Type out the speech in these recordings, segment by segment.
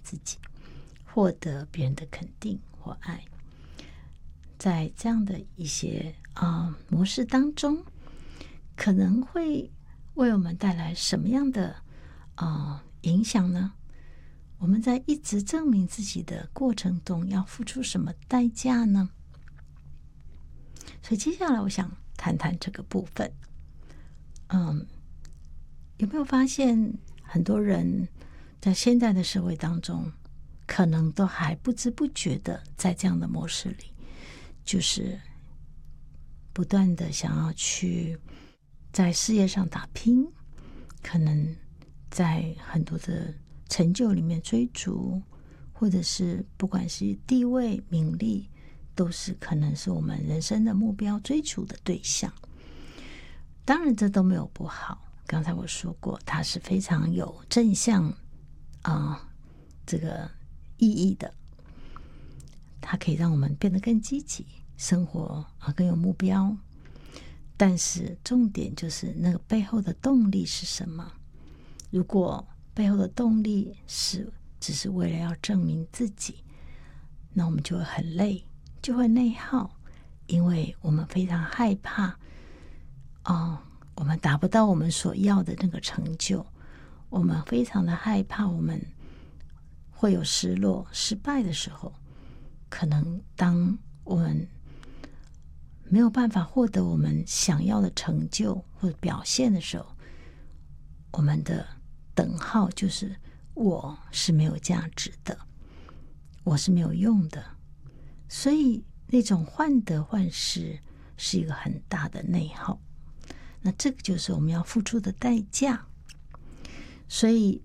自己，获得别人的肯定或爱。在这样的一些模式当中，可能会为我们带来什么样的影响呢？我们在一直证明自己的过程中要付出什么代价呢？所以接下来我想谈谈这个部分。有没有发现很多人在现在的社会当中，可能都还不知不觉的在这样的模式里，就是不断的想要去在事业上打拼，可能在很多的成就里面追逐，或者是不管是地位名利，都是可能是我们人生的目标追逐的对象。当然这都没有不好，刚才我说过它是非常有正向这个意义的，它可以让我们变得更积极，生活更有目标。但是重点就是那个背后的动力是什么？如果背后的动力只是为了要证明自己，那我们就会很累，就会内耗，因为我们非常害怕我们达不到我们所要的那个成就，我们非常的害怕我们会有失落失败的时候，可能当我们没有办法获得我们想要的成就或者表现的时候，我们的等号就是我是没有价值的，我是没有用的。所以那种患得患失是一个很大的内耗，那这个就是我们要付出的代价。所以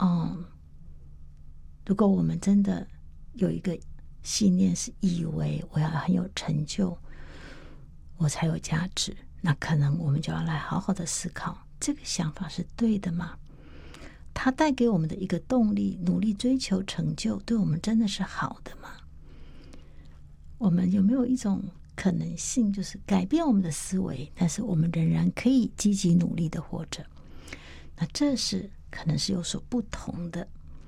如果我们真的有一个信念是以为我要很有成就我才有价值，那可能我们就要来好好的思考，这个想法是对的吗？它带给我们的一个动力，努力追求成就，对我们真的是好的吗？我们有没有一种可能性，就是改变我们的思维，但是我们仍然可以积极努力的活着？那这是可能是有所不同的。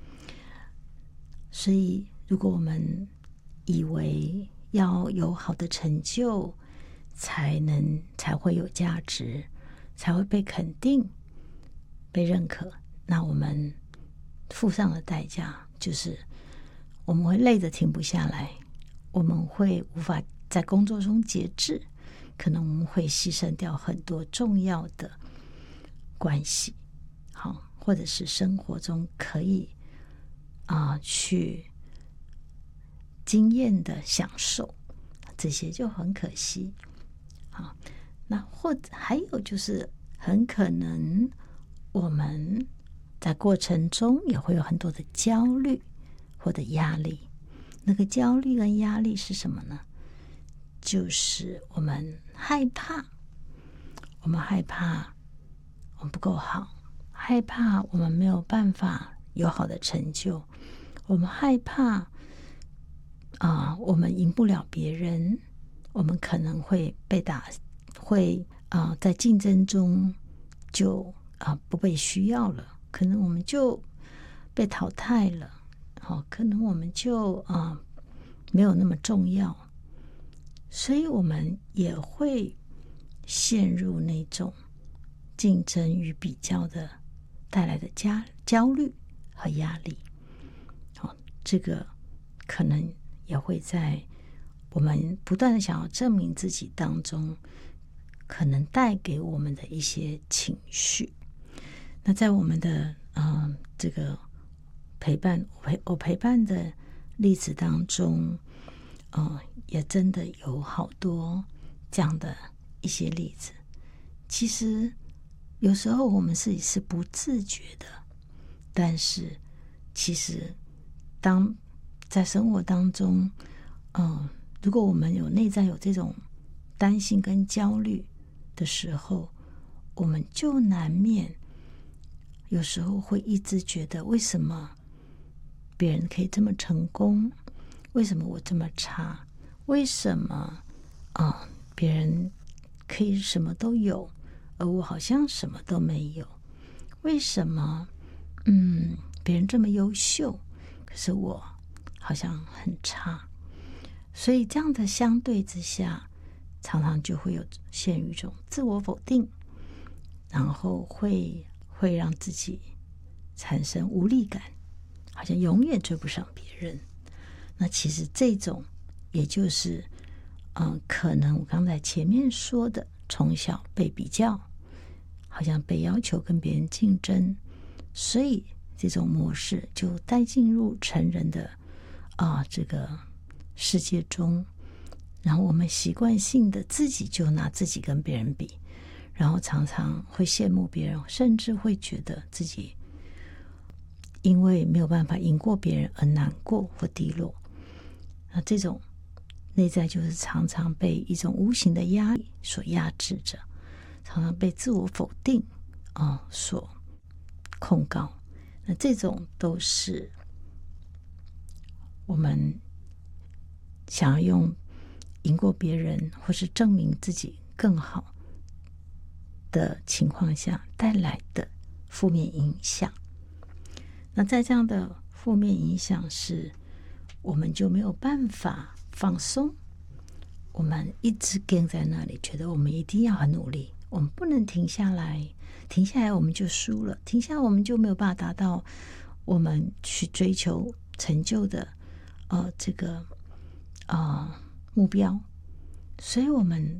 所以如果我们以为要有好的成就才会有价值，才会被肯定被认可，那我们付上的代价就是我们会累得停不下来，我们会无法在工作中节制，可能我们会牺牲掉很多重要的关系，或者是生活中可以去经验的享受，这些就很可惜。那或者还有就是很可能我们在过程中也会有很多的焦虑或者压力。那个焦虑跟压力是什么呢？就是我们害怕我们不够好，害怕我们没有办法有好的成就，我们害怕我们赢不了别人，我们可能会被在竞争中就不被需要了，可能我们就被淘汰了，可能我们就没有那么重要，所以我们也会陷入那种竞争与比较的带来的焦虑和压力。这个可能也会在我们不断的想要证明自己当中，可能带给我们的一些情绪。那在我们的这个我陪伴的例子当中，也真的有好多这样的一些例子。其实有时候我们自己是不自觉的，但是其实当在生活当中如果我们内在有这种担心跟焦虑的时候，我们就难免有时候会一直觉得，为什么别人可以这么成功，为什么我这么差，为什么别人可以什么都有，而我好像什么都没有，为什么别人这么优秀，可可是我好像很差。所以这样的相对之下，常常就会有陷入一种自我否定，然后会让自己产生无力感，好像永远追不上别人。那其实这种也就是可能我刚才前面说的，从小被比较，好像被要求跟别人竞争，所以这种模式就带进入成人的这个世界中，然后我们习惯性的自己就拿自己跟别人比，然后常常会羡慕别人，甚至会觉得自己因为没有办法赢过别人而难过或低落。那这种内在就是常常被一种无形的压力所压制着，常常被自我否定所控告。那这种都是我们想要用赢过别人或是证明自己更好的情况下带来的负面影响。那在这样的负面影响是，我们就没有办法放松，我们一直跟在那里，觉得我们一定要很努力，我们不能停下来，停下来我们就输了，停下来我们就没有办法达到我们去追求成就的这个目标。所以我们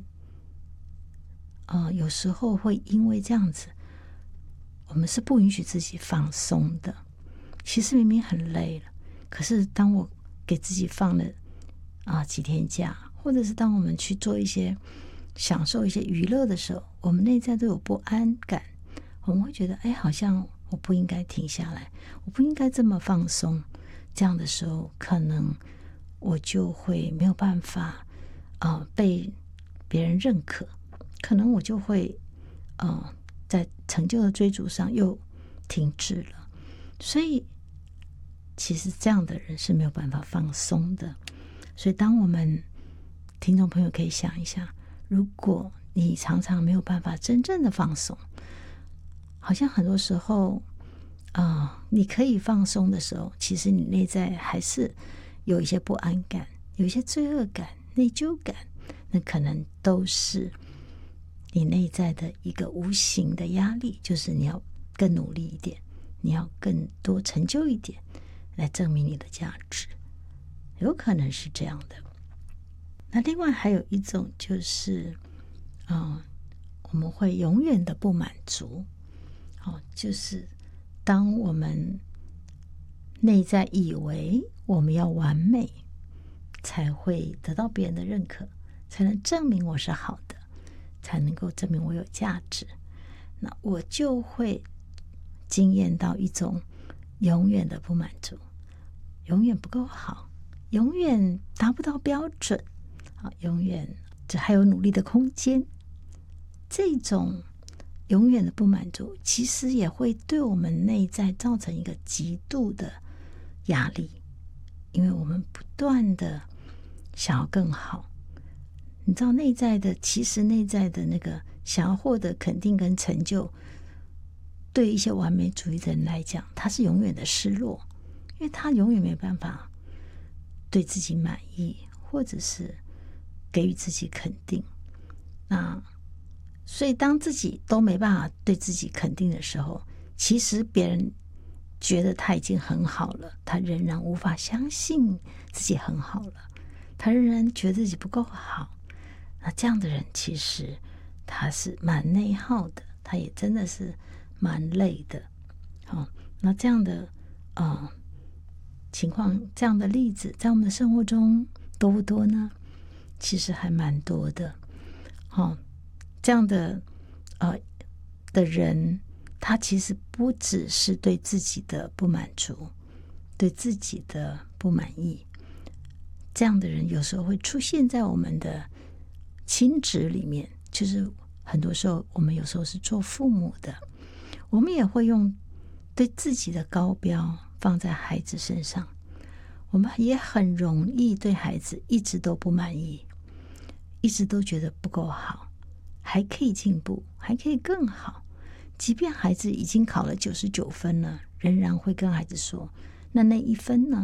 有时候会因为这样子，我们是不允许自己放松的。其实明明很累了，可是当我给自己放了几天假，或者是当我们去做一些享受一些娱乐的时候，我们内在都有不安感，我们会觉得好像我不应该停下来，我不应该这么放松。这样的时候，可能我就会没有办法被别人认可，可能我就会在成就的追逐上又停滞了。所以其实这样的人是没有办法放松的。所以当我们听众朋友可以想一下，如果你常常没有办法真正的放松，好像很多时候你可以放松的时候，其实你内在还是有一些不安感，有一些罪恶感、内疚感，那可能都是你内在的一个无形的压力，就是你要更努力一点，你要更多成就一点，来证明你的价值，有可能是这样的。那另外还有一种就是我们会永远的不满足，就是当我们内在以为我们要完美才会得到别人的认可，才能证明我是好的，才能够证明我有价值，那我就会经验到一种永远的不满足，永远不够好，永远达不到标准，永远这还有努力的空间。这种永远的不满足其实也会对我们内在造成一个极度的压力，因为我们不断的想要更好。你知道其实内在的那个想要获得肯定跟成就，对一些完美主义的人来讲，他是永远的失落，因为他永远没有办法对自己满意，或者是给予自己肯定。那所以当自己都没办法对自己肯定的时候，其实别人觉得他已经很好了，他仍然无法相信自己很好了，他仍然觉得自己不够好。那这样的人其实他是蛮内耗的，他也真的是蛮累的。那这样的情况，这样的例子在我们的生活中多不多呢？其实还蛮多的。这样的人，他其实不只是对自己的不满足，对自己的不满意。这样的人有时候会出现在我们的亲职里面，就是很多时候我们有时候是做父母的，我们也会用对自己的高标放在孩子身上，我们也很容易对孩子一直都不满意，一直都觉得不够好，还可以进步，还可以更好。即便孩子已经考了99分了，仍然会跟孩子说，那1分呢？